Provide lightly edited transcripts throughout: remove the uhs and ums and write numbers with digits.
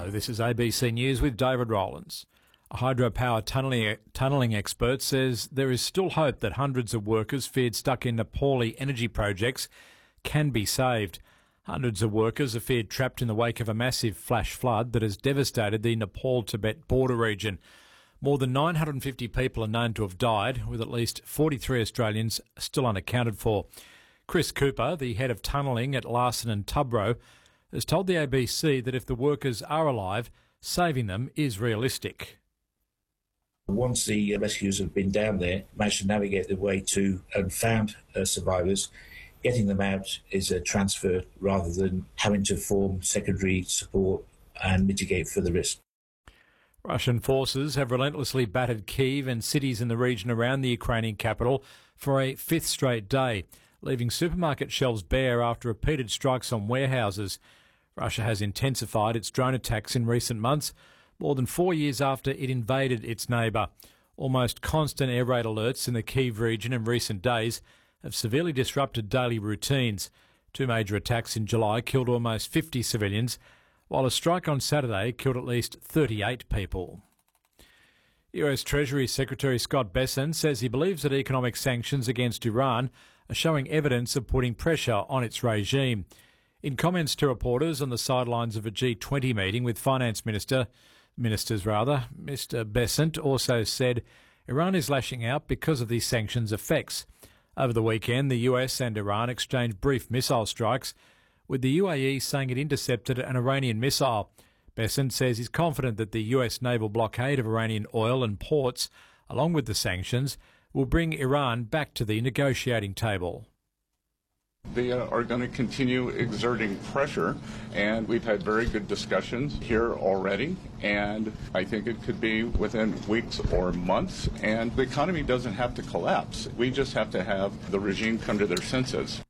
Hello, this is ABC News with David Rowlands. A hydropower tunnelling expert says there is still hope that hundreds of workers feared stuck in Nepali energy projects can be saved. Hundreds of workers are feared trapped in the wake of a massive flash flood that has devastated the Nepal-Tibet border region. More than 950 people are known to have died, with at least 43 Australians still unaccounted for. Chris Cooper, the head of tunnelling at Larsen and Tubro, has told the ABC that if the workers are alive, saving them is realistic. Once the rescuers have been down there, managed to navigate their way to and found survivors, getting them out is a transfer rather than having to form secondary support and mitigate further risk. Russian forces have relentlessly battered Kyiv and cities in the region around the Ukrainian capital for a fifth straight day, leaving supermarket shelves bare after repeated strikes on warehouses. Russia has intensified its drone attacks in recent months, more than 4 years after it invaded its neighbour. Almost constant air raid alerts in the Kyiv region in recent days have severely disrupted daily routines. Two major attacks in July killed almost 50 civilians, while a strike on Saturday killed at least 38 people. US Treasury Secretary Scott Bessent says he believes that economic sanctions against Iran are showing evidence of putting pressure on its regime. In comments to reporters on the sidelines of a G20 meeting with Mr. Bessent also said Iran is lashing out because of these sanctions' effects. Over the weekend, the US and Iran exchanged brief missile strikes, with the UAE saying it intercepted an Iranian missile. Bessent says he's confident that the US naval blockade of Iranian oil and ports, along with the sanctions, will bring Iran back to the negotiating table. They are going to continue exerting pressure, and we've had very good discussions here already, and I think it could be within weeks or months, and the economy doesn't have to collapse. We just have to have the regime come to their senses.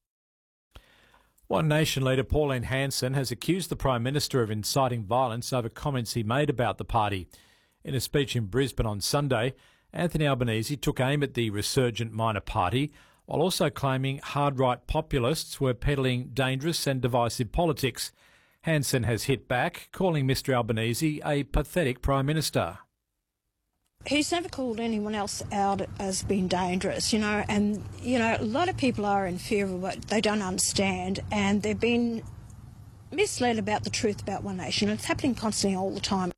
One Nation leader, Pauline Hanson, has accused the Prime Minister of inciting violence over comments he made about the party. In a speech in Brisbane on Sunday, Anthony Albanese took aim at the resurgent minor party, while also claiming hard-right populists were peddling dangerous and divisive politics. Hanson has hit back, calling Mr Albanese a pathetic Prime Minister. He's never called anyone else out as being dangerous, and, a lot of people are in fear of what they don't understand, and they've been misled about the truth about One Nation. It's happening constantly all the time.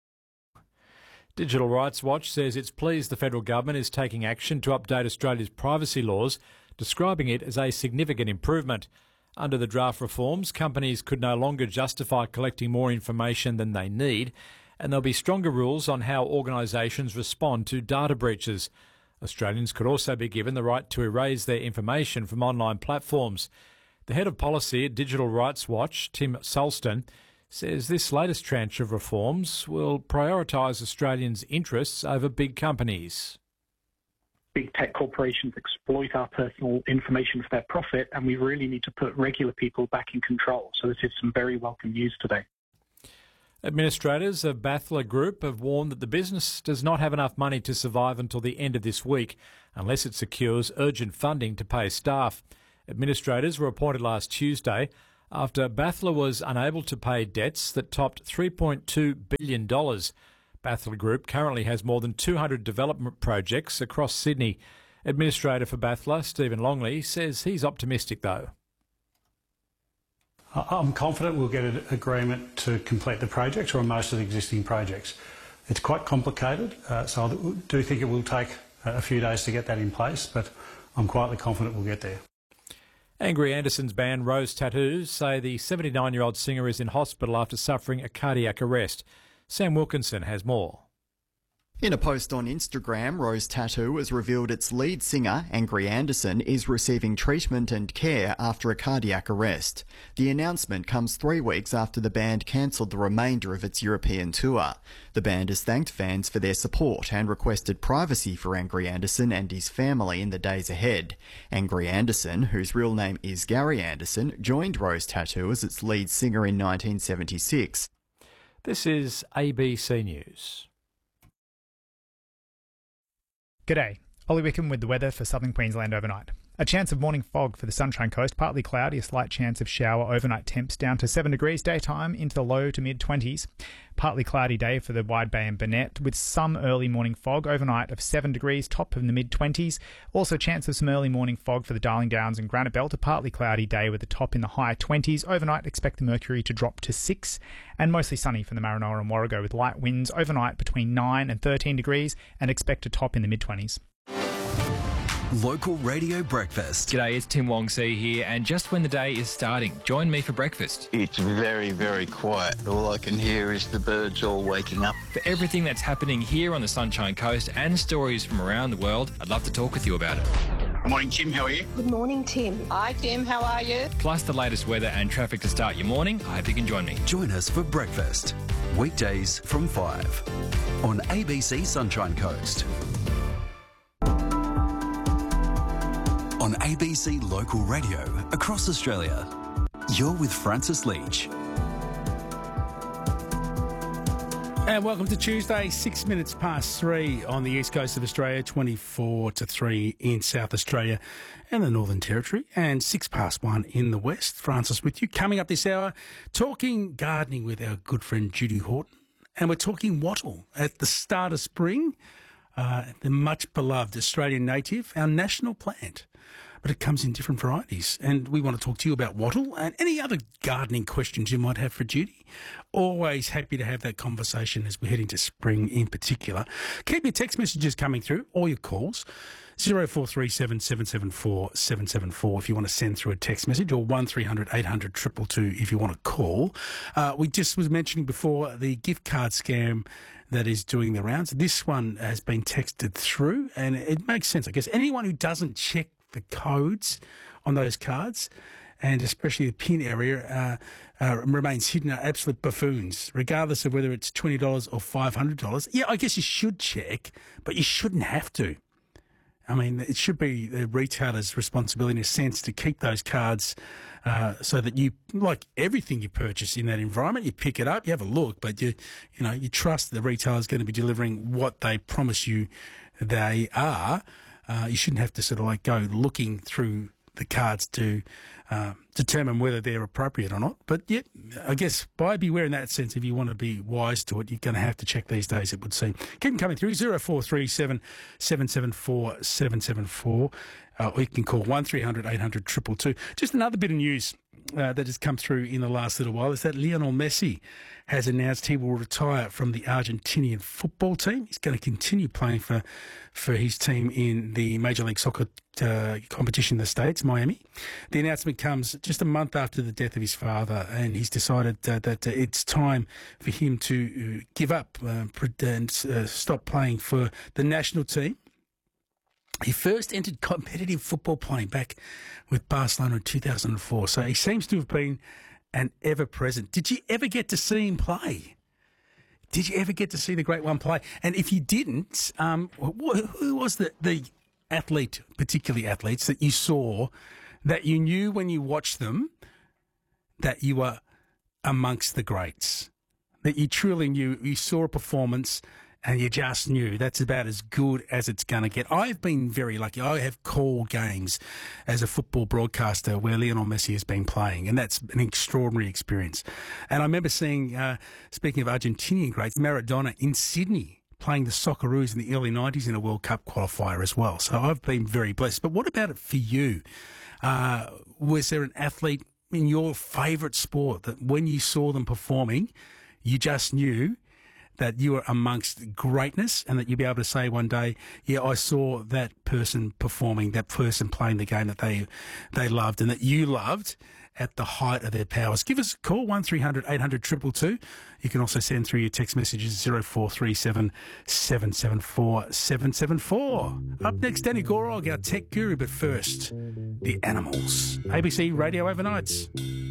Digital Rights Watch says it's pleased the federal government is taking action to update Australia's privacy laws, describing it as a significant improvement. Under the draft reforms, companies could no longer justify collecting more information than they need, and there'll be stronger rules on how organisations respond to data breaches. Australians could also be given the right to erase their information from online platforms. The head of policy at Digital Rights Watch, Tim Sulston, says this latest tranche of reforms will prioritise Australians' interests over big companies. Big tech corporations exploit our personal information for their profit, and we really need to put regular people back in control. So this is some very welcome news today. Administrators of Bathla Group have warned that the business does not have enough money to survive until the end of this week, unless it secures urgent funding to pay staff. Administrators were appointed last Tuesday after Bathla was unable to pay debts that topped $3.2 billion. Bathla Group currently has more than 200 development projects across Sydney. Administrator for Bathla, Stephen Longley, says he's optimistic though. I'm confident we'll get an agreement to complete the projects or most of the existing projects. It's quite complicated, so I do think it will take a few days to get that in place, but I'm quietly confident we'll get there. Angry Anderson's band Rose Tattoos say the 79-year-old singer is in hospital after suffering a cardiac arrest. Sam Wilkinson has more. In a post on Instagram, Rose Tattoo has revealed its lead singer, Angry Anderson, is receiving treatment and care after a cardiac arrest. The announcement comes 3 weeks after the band cancelled the remainder of its European tour. The band has thanked fans for their support and requested privacy for Angry Anderson and his family in the days ahead. Angry Anderson, whose real name is Gary Anderson, joined Rose Tattoo as its lead singer in 1976. This is ABC News. G'day, Ollie Wickham with the weather for southern Queensland overnight. A chance of morning fog for the Sunshine Coast, partly cloudy, a slight chance of shower, overnight temps down to 7 degrees, daytime into the low to mid-20s. Partly cloudy day for the Wide Bay and Burnett, with some early morning fog, overnight of 7 degrees, top in the mid-20s. Also chance of some early morning fog for the Darling Downs and Granite Belt, a partly cloudy day with a top in the high 20s. Overnight, expect the mercury to drop to 6, and mostly sunny from the Maranoa and Warrego with light winds, overnight between 9 and 13 degrees, and expect a top in the mid-20s. Local Radio Breakfast. G'day, it's Tim Wong-See here, and just when the day is starting, join me for breakfast. It's very, very quiet. All I can hear is the birds all waking up. For everything that's happening here on the Sunshine Coast and stories from around the world, I'd love to talk with you about it. Good morning, Tim. How are you? Good morning, Tim. Hi, Tim. How are you? Plus the latest weather and traffic to start your morning. I hope you can join me. Join us for breakfast. Weekdays from 5 on ABC Sunshine Coast. On ABC Local Radio across Australia. You're with Francis Leach. And welcome to Tuesday, 6 minutes past 3 on the east coast of Australia, 24 to 3 in South Australia and the Northern Territory, and 6 past 1 in the west. Francis with you. Coming up this hour, talking gardening with our good friend Judy Horton. And we're talking wattle at the start of spring, the much beloved Australian native, our national plant. But it comes in different varieties. And we want to talk to you about wattle and any other gardening questions you might have for Judy. Always happy to have that conversation as we head into spring in particular. Keep your text messages coming through, or your calls. 0437 774 774 if you want to send through a text message, or 1300 800 222 if you want to call. We just was mentioning before the gift card scam that is doing the rounds. This one has been texted through, and it makes sense, I guess. Anyone who doesn't check the codes on those cards, and especially the PIN area, remains hidden, are absolute buffoons, regardless of whether it's $20 or $500. Yeah, I guess you should check, but you shouldn't have to. I mean, it should be the retailer's responsibility in a sense to keep those cards so that you, like everything you purchase in that environment, you pick it up, you have a look, but you trust the retailer is going to be delivering what they promise you they are. You shouldn't have to sort of like go looking through the cards to determine whether they're appropriate or not. But yeah, I guess buyer beware in that sense. If you want to be wise to it, you're going to have to check these days, it would seem. Keep them coming through, 0437 774 774. Or you can call 1300 800 222. Just another bit of news that has come through in the last little while is that Lionel Messi has announced he will retire from the Argentinian football team. He's going to continue playing for his team in the Major League Soccer competition in the States, Miami. The announcement comes just a month after the death of his father, and he's decided that it's time for him to give up and stop playing for the national team. He first entered competitive football playing back with Barcelona in 2004, so he seems to have been an ever-present. Did you ever get to see him play? Did you ever get to see the Great One play? And if you didn't, who was the athlete, particularly athletes, that you saw that you knew when you watched them that you were amongst the greats, that you truly knew, you saw a performance and you just knew that's about as good as it's going to get? I've been very lucky. I have called games as a football broadcaster where Lionel Messi has been playing, and that's an extraordinary experience. And I remember seeing, speaking of Argentinian greats, Maradona in Sydney playing the Socceroos in the early 90s in a World Cup qualifier as well. So I've been very blessed. But what about it for you? Was there an athlete in your favourite sport that when you saw them performing, you just knew that you were amongst greatness, and that you'd be able to say one day, yeah, I saw that person performing, that person playing the game that they loved and that you loved at the height of their powers? Give us a call, 1300 800 222. You can also send through your text messages, 0437 774 774. Up next, Danny Gorog, our tech guru, but first, the animals. ABC Radio Overnights.